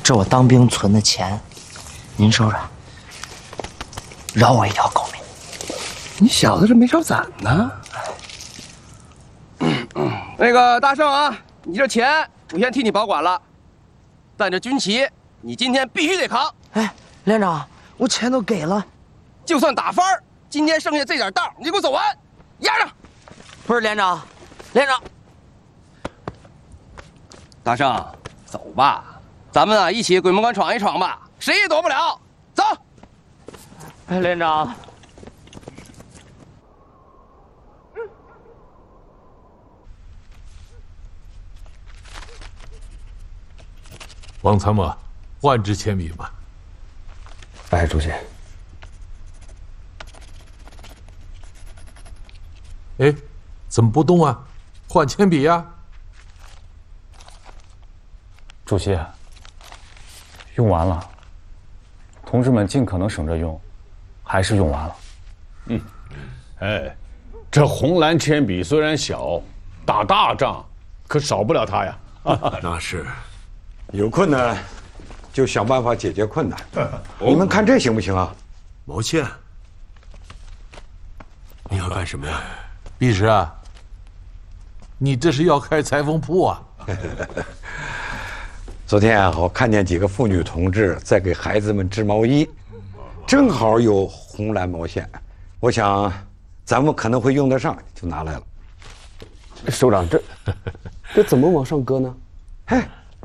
这我当兵存的钱，您收着，饶我一条狗命。 你小子这没少攒呢。那个大圣啊，你这钱我先替你保管了，但这军旗你今天必须得扛。 哎，连长，我钱都给了， 就算打翻儿，今天剩下这点道，你给我走完，压着。 不是连长，连长， 大圣，走吧，咱们啊一起鬼门关闯一闯吧，谁也躲不了。走。 哎，连长。 王参谋，换支铅笔吧。 哎，主席。 哎，怎么不动啊？换铅笔呀！ 主席，用完了，同志们尽可能省着用，还是用完了。 哎，这红蓝铅笔虽然小，打大仗可少不了它呀。 那是。 有困难，就想办法解决困难。你们看这行不行啊？ 毛线，你要干什么呀？弼时啊，你这是要开裁缝铺啊？ 昨天啊，我看见几个妇女同志在给孩子们织毛衣，正好有红蓝毛线，我想咱们可能会用得上，就拿来了。 首长，这怎么往上搁呢？ 嘿。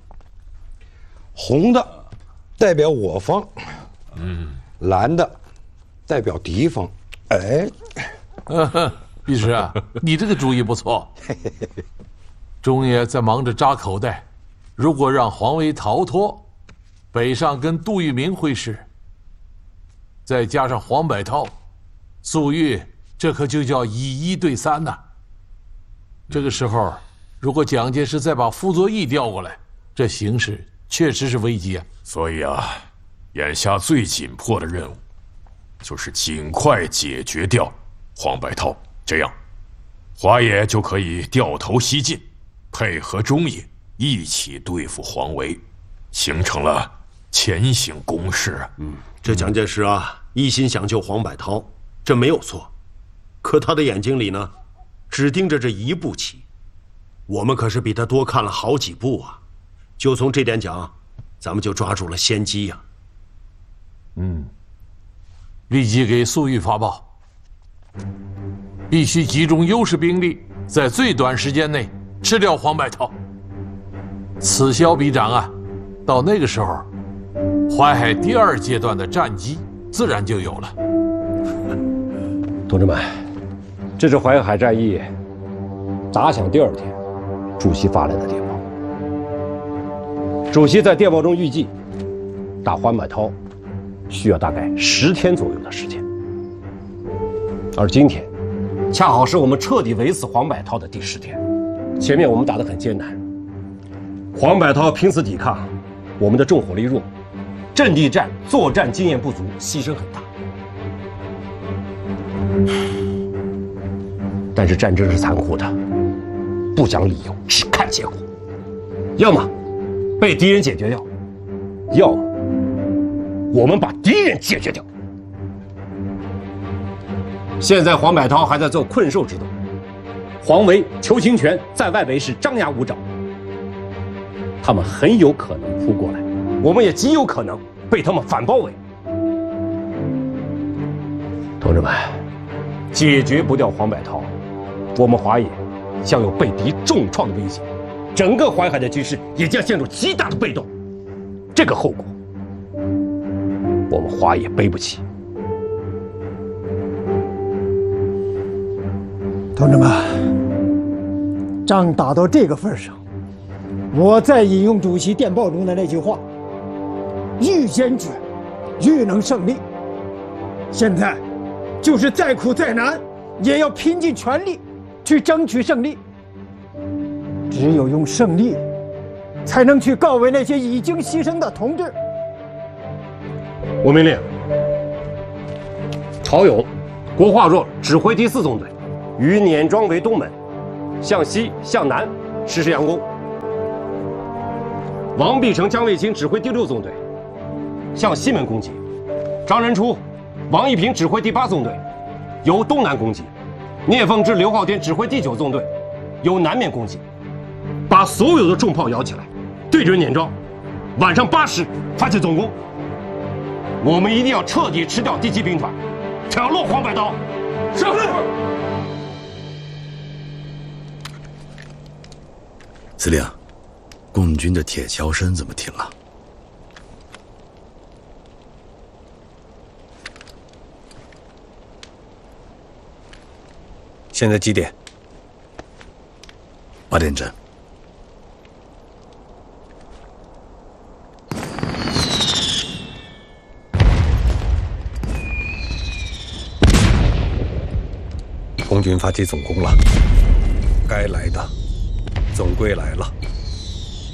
红的代表我方，蓝的代表敌方。哎， 弼时啊，你这个主意不错。钟爷在忙着扎口袋，如果让黄维逃脱，北上跟杜聿明会师，再加上黄百韬、粟裕，这可就叫以1对3呐。这个时候，如果蒋介石再把傅作义调过来，这形势确实是危机啊！ 所以啊，眼下最紧迫的任务，就是尽快解决掉黄百韬，这样，华野就可以掉头西进，配合中野一起对付黄维，形成了前行攻势。 这蒋介石啊，一心想救黄百韬，这没有错，可他的眼睛里呢，只盯着这一步棋，我们可是比他多看了好几步啊。就从这点讲，咱们就抓住了先机呀。 立即给粟裕发报，必须集中优势兵力，在最短时间内吃掉黄百韬。此消彼长啊，到那个时候，淮海第2阶段的战机自然就有了。 同志们，这是淮海战役打响第2天，主席发来的电报。主席在电报中预计，打黄百韬需要大概10天左右的时间，而今天恰好是我们彻底围死黄百韬的第10天。前面我们打得很艰难，黄百韬拼死抵抗，我们的重火力弱，阵地战作战经验不足，牺牲很大。但是战争是残酷的，不讲理由，只看结果，要么被敌人解决掉，要么我们把敌人解决掉。现在黄百韬还在做困兽之斗，黄维、裘清泉在外围是张牙舞爪，他们很有可能扑过来，我们也极有可能被他们反包围。同志们，解决不掉黄百韬，我们华野将有被敌重创的危险，整个淮海的局势也将陷入极大的被动，这个后果我们华野背不起。 同志们，仗打到这个份上，我再引用主席电报中的那句话：愈坚决，愈能胜利。现在就是再苦再难，也要拼尽全力去争取胜利。只有用胜利，才能去告慰那些已经牺牲的同志。 我命令曹勇、郭化若指挥第4纵队，于碾庄为东门，向西向南实施佯攻。 王必成、姜卫清指挥第6纵队向西门攻击，张仁初、王一平指挥第8纵队由东南攻击，聂凤芝、刘浩天指挥第9纵队由南面攻击，把所有的重炮摇起来，对准碾庄，晚上8时发起总攻。我们一定要彻底吃掉第7兵团，挑落黄百韬。是。 司令，共军的铁桥山怎么停了？ 现在几点 ？8点整。 红军发起总攻了，该来的总归来了。